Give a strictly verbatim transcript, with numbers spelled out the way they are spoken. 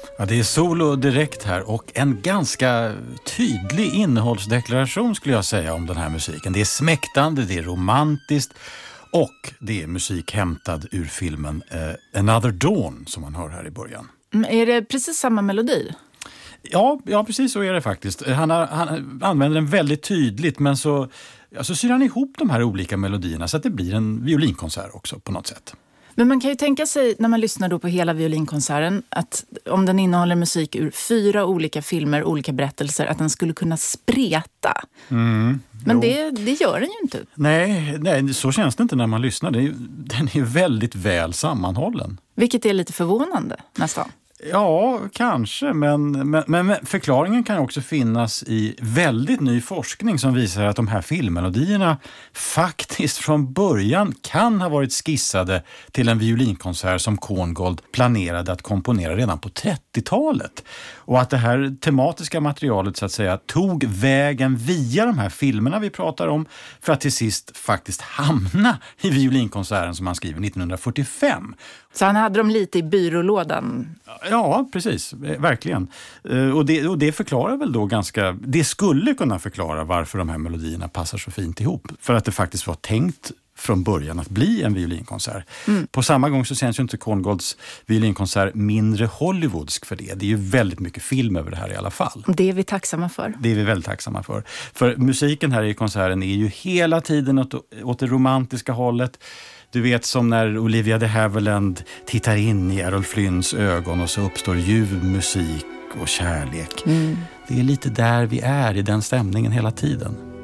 Ja, det är solo direkt här och en ganska tydlig innehållsdeklaration skulle jag säga om den här musiken. Det är smäktande, det är romantiskt och det är musik hämtad ur filmen eh, Another Dawn som man hör här i början. Men är det precis samma melodi? Ja, ja, precis så är det faktiskt. Han, har, han använder den väldigt tydligt men så, ja, så syr han ihop de här olika melodierna så att det blir en violinkonsert också på något sätt. Men man kan ju tänka sig när man lyssnar då på hela violinkonserten att om den innehåller musik ur fyra olika filmer, olika berättelser, att den skulle kunna spreta. Mm, Men det, det gör den ju inte. Nej, nej, så känns det inte när man lyssnar. Det är, den är väldigt väl sammanhållen. Vilket är lite förvånande nästan. Ja, kanske, men, men, men förklaringen kan också finnas i väldigt ny forskning som visar att de här filmmelodierna faktiskt från början kan ha varit skissade till en violinkonsert som Korngold planerade att komponera redan på trettiotalet. Och att det här tematiska materialet så att säga tog vägen via de här filmerna vi pratar om för att till sist faktiskt hamna i violinkonserten som han skriver nittonhundrafyrtiofem. Så han hade dem lite i byrålådan? Ja, precis. Verkligen. Och det, och det förklarar väl då ganska... Det skulle kunna förklara varför de här melodierna passar så fint ihop. För att det faktiskt var tänkt från början att bli en violinkonsert. Mm. På samma gång så känns ju inte Korngolds violinkonsert mindre hollywoodsk för det. Det är ju väldigt mycket film över det här i alla fall. Det är vi tacksamma för. Det är vi väldigt tacksamma för. För musiken här i konserten är ju hela tiden åt, åt det romantiska hållet. Du vet som när Olivia de Havilland tittar in i Errol Flynns ögon och så uppstår ljuv musik och kärlek. Mm. Det är lite där vi är i den stämningen hela tiden.